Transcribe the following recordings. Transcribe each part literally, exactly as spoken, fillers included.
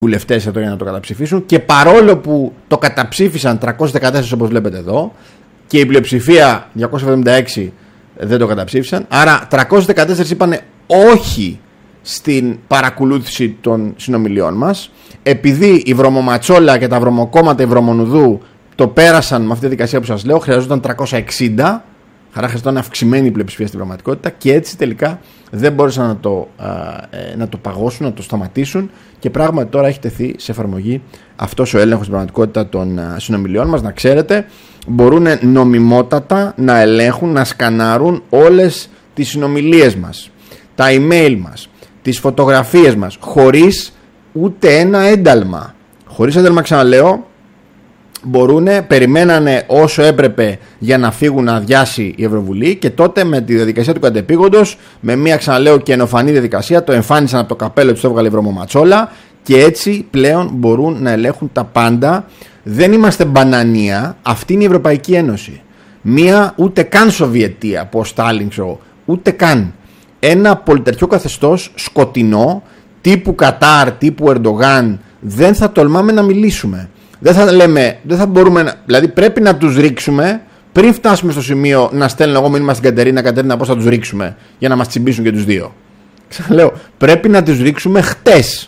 βουλευτές εδώ για να το καταψηφίσουν, και παρόλο που το καταψήφισαν τριακόσιοι δεκατέσσερα όπως βλέπετε εδώ και η πλειοψηφία διακόσιοι εβδομήντα έξι δεν το καταψήφισαν, άρα τριακόσιοι δεκατέσσερα είπανε όχι στην παρακολούθηση των συνομιλιών μας, επειδή η βρωμοματσόλα και τα βρωμοκόμματα η βρωμονουδού το πέρασαν με αυτή τη δικασία που σας λέω, χρειαζόταν τριακόσια εξήντα, άρα χρειαζόταν αυξημένη πλειοψηφία στην πραγματικότητα, και έτσι τελικά δεν μπόρεσαν να το, α, ε, να το παγώσουν, να το σταματήσουν, και πράγματι τώρα έχει τεθεί σε εφαρμογή αυτός ο έλεγχος στην πραγματικότητα των α, συνομιλιών μας. Να ξέρετε, μπορούν νομιμότατα να ελέγχουν, να σκανάρουν όλες τις συνομιλίες μας, τα email μας, τις φωτογραφίες μας, χωρίς ούτε ένα ένταλμα. Χωρίς ένταλμα, ξαναλέω, μπορούνε, περιμένανε όσο έπρεπε για να φύγουν να αδειάσει η Ευρωβουλή, και τότε με τη διαδικασία του κατεπήγοντος, με μια, ξαναλέω, και ενοφανή διαδικασία, το εμφάνισαν από το καπέλο του, το έβγαλε η βρωμοματσόλα, και έτσι πλέον μπορούν να ελέγχουν τα πάντα. Δεν είμαστε μπανανία, αυτή είναι η Ευρωπαϊκή Ένωση. Μία ούτε καν Σοβιετία, από Στάλιν, ξέρω, ούτε καν. Ένα πολιταρχικό καθεστώς σκοτεινό, τύπου Κατάρ, τύπου Ερντογάν, δεν θα τολμάμε να μιλήσουμε. Δεν θα λέμε, δεν θα μπορούμε να, δηλαδή πρέπει να τους ρίξουμε πριν φτάσουμε στο σημείο να στέλνω εγώ μήνυμα στην Κατερίνα, Κατερίνα πώς θα τους ρίξουμε για να μας τσιμπήσουν και τους δύο. Ξαναλέω, πρέπει να τους ρίξουμε χτες.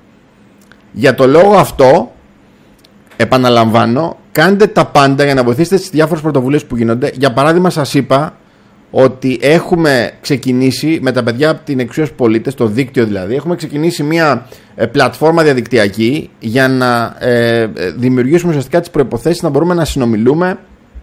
Για το λόγο αυτό, επαναλαμβάνω, κάντε τα πάντα για να βοηθήσετε στις διάφορες πρωτοβουλίες που γίνονται. Για παράδειγμα, σας είπα ότι έχουμε ξεκινήσει με τα παιδιά από την Εξουσία στους Πολίτες, το δίκτυο δηλαδή, έχουμε ξεκινήσει μια ε, πλατφόρμα διαδικτυακή για να ε, δημιουργήσουμε ουσιαστικά τις προϋποθέσεις να μπορούμε να συνομιλούμε,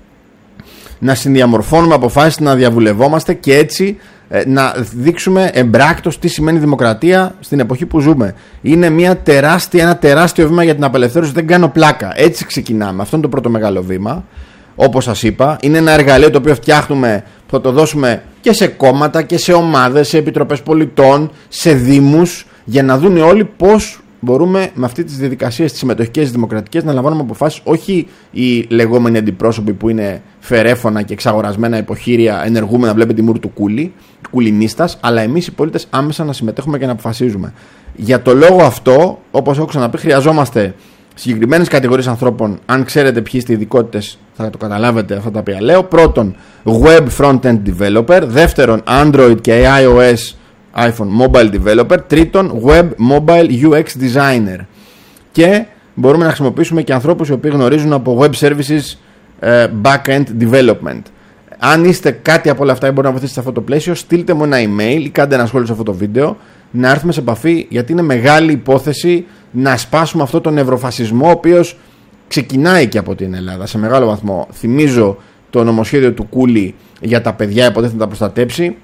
να συνδιαμορφώνουμε αποφάσεις, να διαβουλευόμαστε, και έτσι ε, να δείξουμε εμπράκτος τι σημαίνει δημοκρατία στην εποχή που ζούμε. Είναι μια τεράστια, ένα τεράστιο βήμα για την απελευθέρωση, δεν κάνω πλάκα. Έτσι ξεκινάμε. Αυτό είναι το πρώτο μεγάλο βήμα. Όπως σας είπα, είναι ένα εργαλείο το οποίο φτιάχνουμε, που θα το δώσουμε και σε κόμματα και σε ομάδες, σε επιτροπές πολιτών, σε δήμους, για να δουν όλοι πώς μπορούμε με αυτή τις διαδικασίες, τις συμμετοχικές, τις δημοκρατικές, να λαμβάνουμε αποφάσεις. Όχι οι λεγόμενοι αντιπρόσωποι που είναι φερέφωνα και εξαγορασμένα υποχείρια, ενεργούμενα, βλέπετε τη μούρη του κούλι, κουλινίστας, αλλά εμείς οι πολίτες άμεσα να συμμετέχουμε και να αποφασίζουμε. Για το λόγο αυτό, όπως έχω ξαναπεί, χρειαζόμαστε συγκεκριμένες κατηγορίες ανθρώπων. Αν ξέρετε ποιοι είστε ειδικότητες, θα το καταλάβετε αυτά τα οποία λέω. Πρώτον, Web Frontend Developer. Δεύτερον, Android και iOS iPhone Mobile Developer. Τρίτον, Web Mobile γιου εξ Designer. Και μπορούμε να χρησιμοποιήσουμε και ανθρώπους οι οποίοι γνωρίζουν από Web Services uh, Backend Development. Αν είστε κάτι από όλα αυτά ή μπορεί να βοηθήσετε σε αυτό το πλαίσιο, στείλτε μου ένα email ή κάντε ένα σχόλιο σε αυτό το βίντεο, να έρθουμε σε επαφή, γιατί είναι μεγάλη υπόθεση να σπάσουμε αυτό τον ευρωφασισμό, ο οποίος ξεκινάει και από την Ελλάδα σε μεγάλο βαθμό. Θυμίζω το νομοσχέδιο του Κούλι για τα παιδιά, υποτίθεται να τα προστατέψει.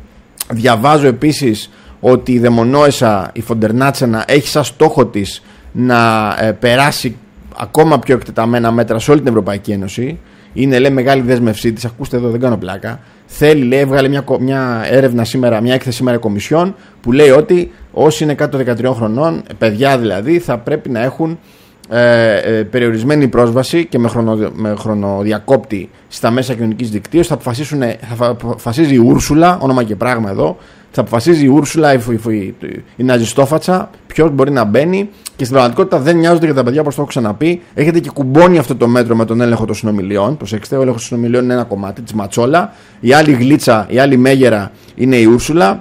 Διαβάζω επίσης ότι η δαιμονόεσα, η Φοντερνάτσενα, έχει σαν στόχο της να ε, περάσει ακόμα πιο εκτεταμένα μέτρα σε όλη την Ευρωπαϊκή Ένωση. Είναι, λέει, μεγάλη δέσμευσή της. Ακούστε εδώ, δεν κάνω πλάκα. Θέλει, λέει, έβγαλε μια, μια έρευνα σήμερα, μια έκθεση σήμερα Κομισιόν, που λέει ότι όσοι είναι κάτω των δεκατριών χρονών, παιδιά δηλαδή, θα πρέπει να έχουν ε, ε, περιορισμένη πρόσβαση και με, χρονο, με χρονοδιακόπτη στα μέσα κοινωνικής δικτύωσης. Θα, αποφασίσουν, θα αποφασίζει η Ούρσουλα, όνομα και πράγμα εδώ, θα αποφασίζει η Ούρσουλα, η, η, η, η, η ναζιστόφατσα, ποιος μπορεί να μπαίνει, και στην πραγματικότητα δεν νοιάζονται για τα παιδιά, όπως το έχω ξαναπεί. Έχετε και κουμπώνει αυτό το μέτρο με τον έλεγχο των συνομιλιών. Προσέξτε, ο έλεγχος των συνομιλιών είναι ένα κομμάτι της ματσόλα. Η άλλη γλίτσα, η άλλη μέγερα είναι η Ούρσουλα,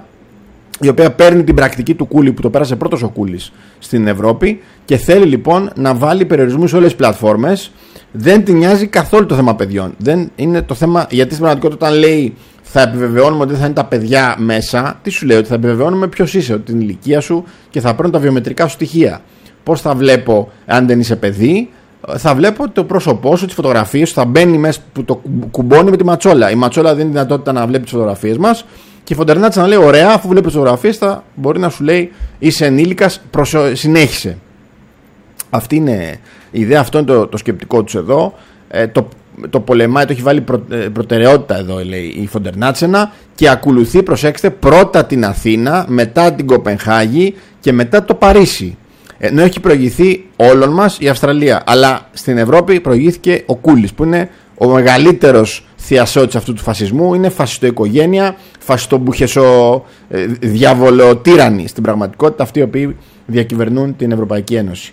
η οποία παίρνει την πρακτική του Κούλι, που το πέρασε πρώτος ο Κούλης στην Ευρώπη, και θέλει λοιπόν να βάλει περιορισμούς σε όλες τις πλατφόρμες. Δεν την νοιάζει καθόλου το θέμα παιδιών. Δεν είναι το θέμα, γιατί στην πραγματικότητα, όταν λέει θα επιβεβαιώνουμε ότι δεν θα είναι τα παιδιά μέσα, τι σου λέει? Ότι θα επιβεβαιώνουμε ποιος είσαι, ότι την ηλικία σου, και θα παίρνουν τα βιομετρικά σου στοιχεία. Πώς θα βλέπω αν δεν είσαι παιδί? Θα βλέπω το πρόσωπό σου, τις φωτογραφίες σου, θα μπαίνει μέσα που το κουμπώνει με τη ματσόλα. Η ματσόλα δίνει τη δυνατότητα να βλέπει τις φωτογραφίες μας, και η Φοντερνάτσα να λέει: ωραία, αφού βλέπει τις φωτογραφίες, θα μπορεί να σου λέει είσαι ενήλικας, προσω... συνέχισε. Αυτή είναι η ιδέα, αυτό είναι το, το σκεπτικό τους εδώ. Ε, το, το πολεμάει, το έχει βάλει προ, ε, προτεραιότητα εδώ, λέει η Φοντερνάτσενα, και ακολουθεί, προσέξτε, πρώτα την Αθήνα, μετά την Κοπενχάγη και μετά το Παρίσι. Ενώ έχει προηγηθεί όλων μας η Αυστραλία, αλλά στην Ευρώπη προηγήθηκε ο Κούλης, που είναι ο μεγαλύτερος θειασότης αυτού του φασισμού. Είναι φασιστοοικογένεια, φασιστομπουχεσο ε, διαβολοτύρανοι στην πραγματικότητα, αυτοί οι οποίοι διακυβερνούν την Ευρωπαϊκή Ένωση.